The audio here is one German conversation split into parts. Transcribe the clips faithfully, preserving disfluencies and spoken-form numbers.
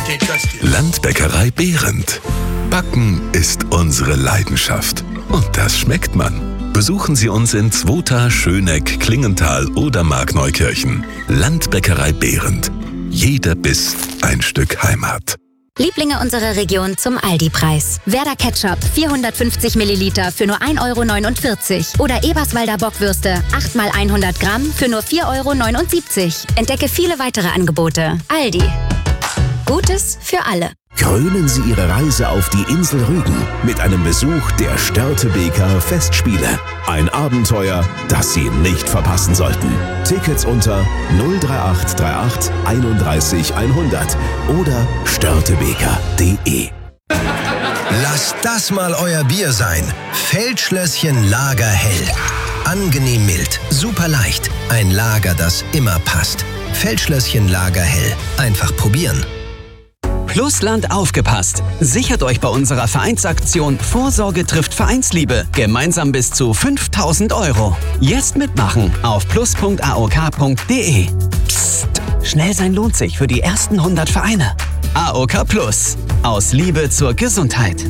Landbäckerei Behrendt. Backen ist unsere Leidenschaft. Und das schmeckt man. Besuchen Sie uns in Zwota, Schöneck, Klingenthal oder Markneukirchen. Landbäckerei Behrendt. Jeder Biss ein Stück Heimat. Lieblinge unserer Region zum Aldi-Preis. Werder Ketchup vierhundertfünfzig Milliliter für nur ein Euro neunundvierzig. Oder Eberswalder Bockwürste acht mal hundert Gramm für nur vier Euro neunundsiebzig. Entdecke viele weitere Angebote. Aldi. Gutes für alle. Krönen Sie Ihre Reise auf die Insel Rügen mit einem Besuch der Störtebeker Festspiele. Ein Abenteuer, das Sie nicht verpassen sollten. Tickets unter null drei acht drei acht einunddreißig hundert oder störtebeker punkt de. Lasst das mal euer Bier sein. Feldschlösschen Lager Hell. Angenehm mild, super leicht. Ein Lager, das immer passt. Feldschlösschen Lager Hell. Einfach probieren. Plusland aufgepasst! Sichert euch bei unserer Vereinsaktion Vorsorge trifft Vereinsliebe gemeinsam bis zu fünftausend Euro. Jetzt mitmachen auf plus punkt a o k punkt de. Psst! Schnell sein lohnt sich für die ersten hundert Vereine. A O K Plus. Aus Liebe zur Gesundheit.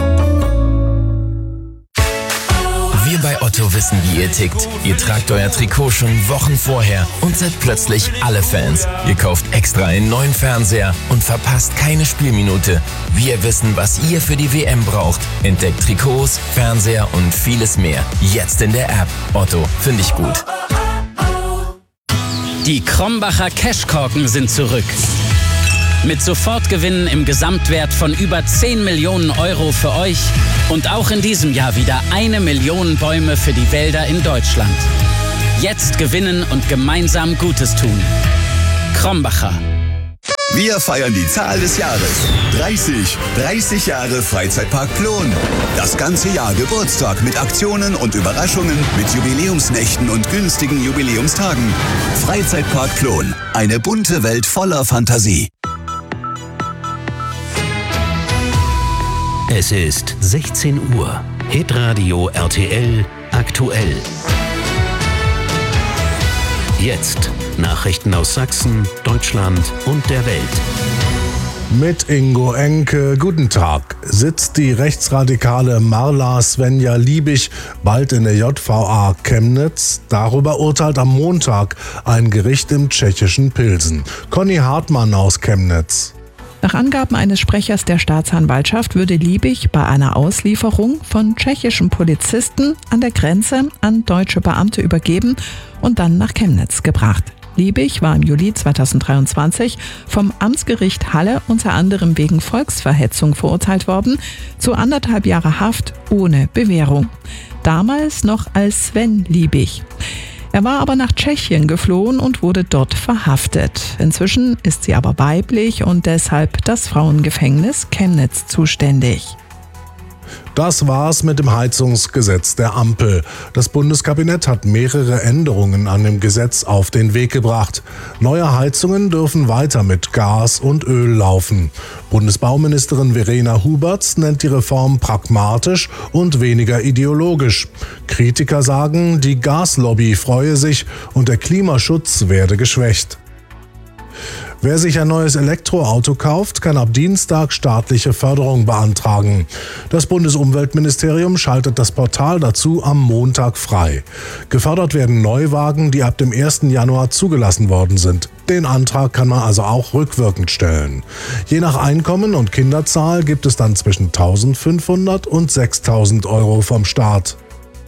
Wir bei Otto wissen, wie ihr tickt. Ihr tragt euer Trikot schon Wochen vorher und seid plötzlich alle Fans. Ihr kauft extra einen neuen Fernseher und verpasst keine Spielminute. Wir wissen, was ihr für die W M braucht. Entdeckt Trikots, Fernseher und vieles mehr. Jetzt in der App. Otto, finde ich gut. Die Krombacher Cashkorken sind zurück. Mit Sofortgewinnen im Gesamtwert von über zehn Millionen Euro für euch und auch in diesem Jahr wieder eine Million Bäume für die Wälder in Deutschland. Jetzt gewinnen und gemeinsam Gutes tun. Krombacher. Wir feiern die Zahl des Jahres. dreißig. dreißig Jahre Freizeitpark Plon. Das ganze Jahr Geburtstag mit Aktionen und Überraschungen, mit Jubiläumsnächten und günstigen Jubiläumstagen. Freizeitpark Plon. Eine bunte Welt voller Fantasie. Es ist sechzehn Uhr. Hitradio R T L aktuell. Jetzt Nachrichten aus Sachsen, Deutschland und der Welt. Mit Ingo Enke, guten Tag. Sitzt die rechtsradikale Marla Svenja Liebig bald in der J V A Chemnitz? Darüber urteilt am Montag ein Gericht im tschechischen Pilsen. Conny Hartmann aus Chemnitz. Nach Angaben eines Sprechers der Staatsanwaltschaft würde Liebig bei einer Auslieferung von tschechischen Polizisten an der Grenze an deutsche Beamte übergeben und dann nach Chemnitz gebracht. Liebig war im Juli zweitausenddreiundzwanzig vom Amtsgericht Halle unter anderem wegen Volksverhetzung verurteilt worden, zu anderthalb Jahre Haft ohne Bewährung. Damals noch als Sven Liebig. Er war aber nach Tschechien geflohen und wurde dort verhaftet. Inzwischen ist sie aber weiblich und deshalb das Frauengefängnis Chemnitz zuständig. Das war's mit dem Heizungsgesetz der Ampel. Das Bundeskabinett hat mehrere Änderungen an dem Gesetz auf den Weg gebracht. Neue Heizungen dürfen weiter mit Gas und Öl laufen. Bundesbauministerin Verena Huberts nennt die Reform pragmatisch und weniger ideologisch. Kritiker sagen, die Gaslobby freue sich und der Klimaschutz werde geschwächt. Wer sich ein neues Elektroauto kauft, kann ab Dienstag staatliche Förderung beantragen. Das Bundesumweltministerium schaltet das Portal dazu am Montag frei. Gefördert werden Neuwagen, die ab dem ersten Januar zugelassen worden sind. Den Antrag kann man also auch rückwirkend stellen. Je nach Einkommen und Kinderzahl gibt es dann zwischen eintausendfünfhundert und sechstausend Euro vom Staat.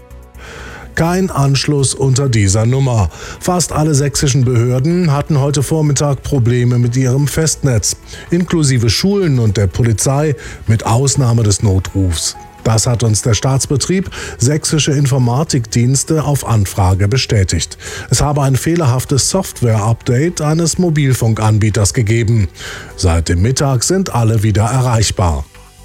Kein Anschluss unter dieser Nummer. Fast alle sächsischen Behörden hatten heute Vormittag Probleme mit ihrem Festnetz, inklusive Schulen und der Polizei, mit Ausnahme des Notrufs. Das hat uns der Staatsbetrieb Sächsische Informatikdienste auf Anfrage bestätigt. Es habe ein fehlerhaftes Software-Update eines Mobilfunkanbieters gegeben. Seit dem Mittag sind alle wieder erreichbar.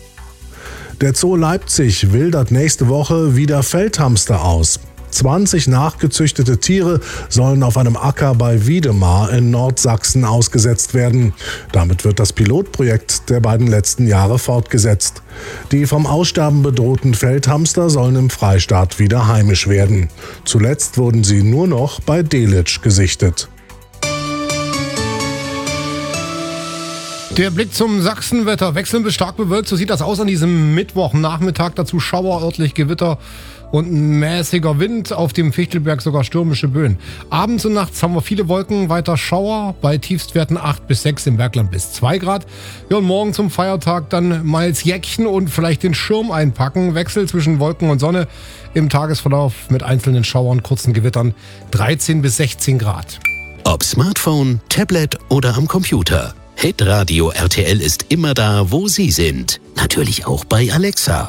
Der Zoo Leipzig wildert nächste Woche wieder Feldhamster aus. zwanzig nachgezüchtete Tiere sollen auf einem Acker bei Wiedemar in Nordsachsen ausgesetzt werden. Damit wird das Pilotprojekt der beiden letzten Jahre fortgesetzt. Die vom Aussterben bedrohten Feldhamster sollen im Freistaat wieder heimisch werden. Zuletzt wurden sie nur noch bei Delitzsch gesichtet. Der Blick zum Sachsenwetter. Wechselnd bis stark bewölkt, so sieht das aus an diesem Mittwochnachmittag. Dazu Schauer, örtlich Gewitter und ein mäßiger Wind. Auf dem Fichtelberg sogar stürmische Böen. Abends und nachts haben wir viele Wolken, weiter Schauer. Bei Tiefstwerten acht bis sechs, im Bergland bis zwei Grad. Ja, und morgen zum Feiertag dann mal das Jäckchen und vielleicht den Schirm einpacken. Wechsel zwischen Wolken und Sonne im Tagesverlauf mit einzelnen Schauern, kurzen Gewittern. dreizehn bis sechzehn Grad. Ob Smartphone, Tablet oder am Computer. Hitradio R T L ist immer da, wo Sie sind. Natürlich auch bei Alexa.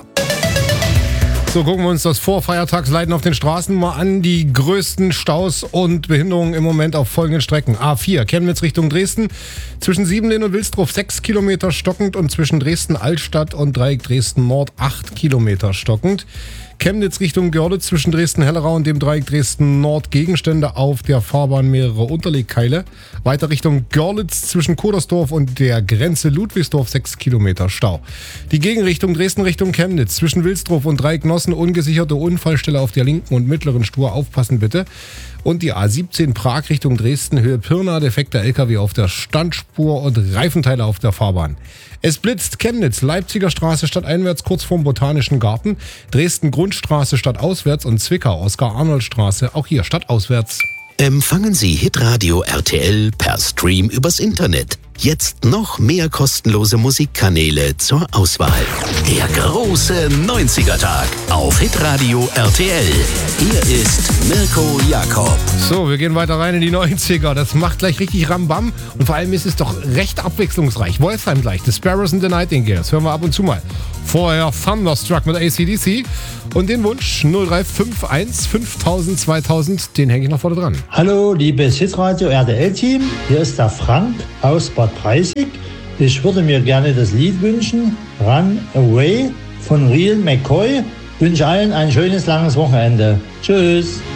So, gucken wir uns das Vorfeiertagsleiden auf den Straßen mal an. Die größten Staus und Behinderungen im Moment auf folgenden Strecken. A vier, Chemnitz Richtung Dresden. Zwischen Siebenlehn und Wilsdruff sechs Kilometer stockend und zwischen Dresden-Altstadt und Dreieck Dresden-Nord acht Kilometer stockend. Chemnitz Richtung Görlitz zwischen Dresden-Hellerau und dem Dreieck Dresden-Nord Gegenstände auf der Fahrbahn, mehrere Unterlegkeile. Weiter Richtung Görlitz zwischen Kodersdorf und der Grenze Ludwigsdorf sechs Kilometer Stau. Die Gegenrichtung Dresden Richtung Chemnitz zwischen Wilsdruff und Dreieck Nossen ungesicherte Unfallstelle auf der linken und mittleren Spur. Aufpassen bitte. Und die A siebzehn Prag Richtung Dresden, Höhe Pirna, defekter L K W auf der Standspur und Reifenteile auf der Fahrbahn. Es blitzt Chemnitz, Leipziger Straße stadteinwärts kurz vorm Botanischen Garten, Dresden Grundstraße stadtauswärts und Zwickau Oskar-Arnold-Straße, auch hier stadtauswärts. Empfangen Sie Hitradio R T L per Stream übers Internet. Jetzt noch mehr kostenlose Musikkanäle zur Auswahl. Der große neunziger-Tag auf Hitradio R T L. Hier ist Mirko Jakob. So, wir gehen weiter rein in die neunziger. Das macht gleich richtig Rambam und vor allem ist es doch recht abwechslungsreich. Wolfheim gleich, The Sparrows and the Nightingales. Hören wir ab und zu mal. Vorher Thunderstruck mit A C D C und den Wunsch null drei fünf eins fünftausend zweitausend, den hänge ich noch vorne dran. Hallo, liebes Hitradio R T L-Team, hier ist der Frank aus Bad Preissig. Ich würde mir gerne das Lied wünschen, Run Away von Real McCoy. Wünsche allen ein schönes, langes Wochenende. Tschüss.